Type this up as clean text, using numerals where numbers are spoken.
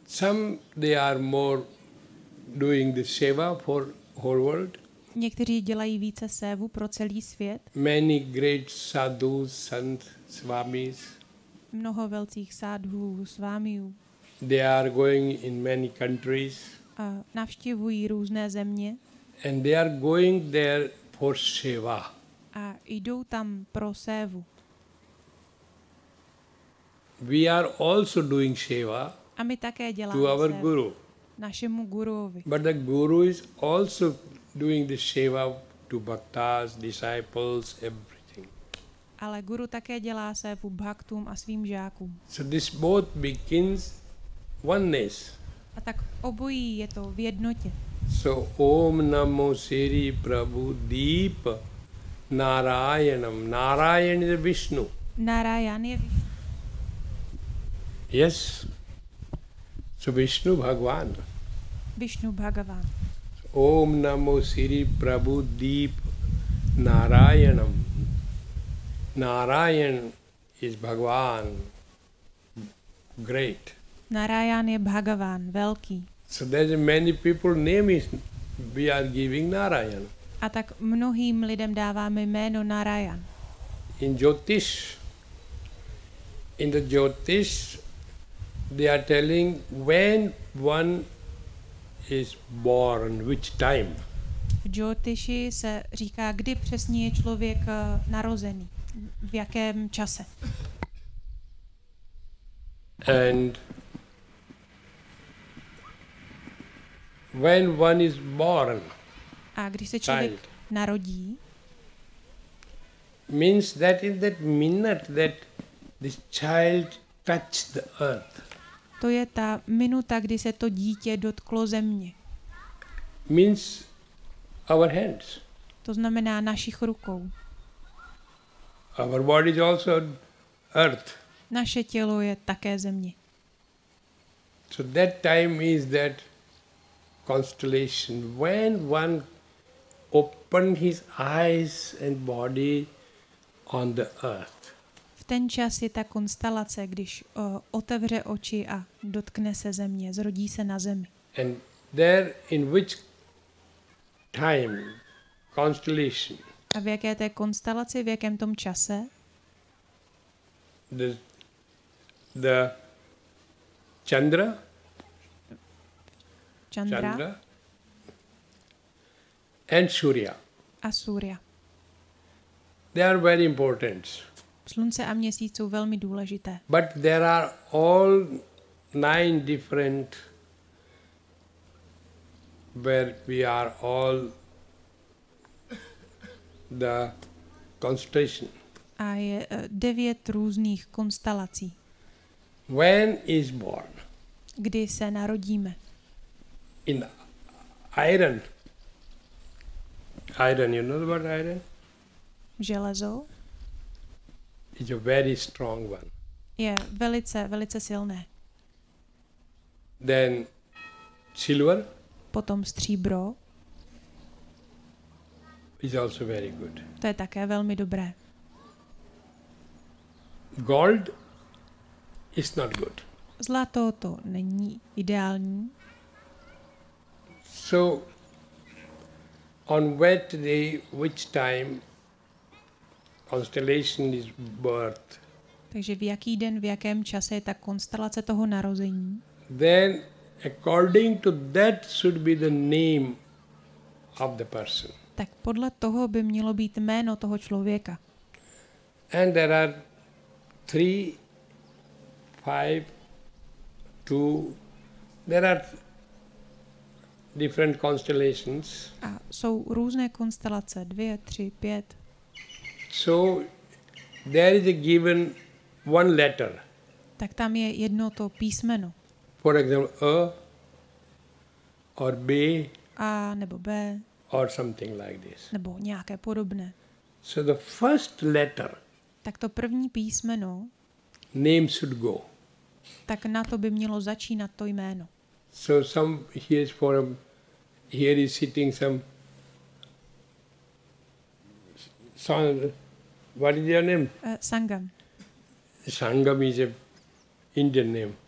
Some they are more doing the seva for whole world. Někteří dělají více sévu pro celý svět. Many great sadhus, sant, swamis. Mnoho velkých sádhů, svámiů. They are going in many countries. Navštěvují různé země. And they are going there for seva. A jdou tam pro sévu. We are also doing seva. A my také děláme to our sévu guru. Našemu guruovi. But the guru is also doing the seva to bhaktas, disciples, everything. Ale guru také dělá sévu bhaktům a svým žákům. So this both begins oneness. A tak obojí je to v jednotě. So Om Namo Sri Prabhu Deep Narayanam. Narayan is Vishnu. Narayan je Vishnu. Yes. So Vishnu Bhagwan. Vishnu Bhagavan. Om Namo Sri Prabhu Deep Narayanam. Narayan is Bhagwan. Great. Narayan je Bhagavan, velký. So there's many people name is we are giving Narayan. A tak mnohým lidem dáváme jméno Narayan. In the Jyotish, they are telling when one is born, which time. V Jyotiši se říká, kdy přesně je člověk narozený, v jakém čase. And when one is born, a když se člověk narodí, means that in that minute that this child touched the earth. To je ta minuta, kdy se to dítě dotklo země. Means our hands. To znamená našich rukou. Our body is also earth. Naše tělo je také země. So that time is that constellation when one opened his eyes and body on the earth. V ten čas je ta konstelace, když otevře oči a dotkne se země, zrodí se na zemi. And there in which time, constellation, a v jaké té konstelaci, v jakém tom čase the Chandra and Surya. A Surya. They are very important. Slunce a měsíc jsou velmi důležité. But there are all 9 different where we are all the constellation. A je 9 různých konstelací. When is born? Kdy se narodíme. In iron. Iron, you know about iron? Železo is a very strong one. Je velice, velice silné. Then silver. Potom stříbro. Is also very good. To je také velmi dobré. Gold is not good. Zlato to není ideální. So on what day, which time constellation is birth. Takže v jaký den, v jakém čase je ta konstelace toho narození. Then according to that should be the name of the person. Tak podle toho by mělo být jméno toho člověka. And there are 3, 5, 2, there are different constellations. A jsou různé konstelace, 2, 3, 5. So there is a given one letter. Tak tam je jedno to písmeno. For example, A or B. A nebo B. Or something like this. Nebo nějaké podobné. So the first letter. Tak to první písmeno. Name should go. Tak na to by mělo začínat to jméno. So here is sitting some what is your name? Sangam. Sangam is a Indian name.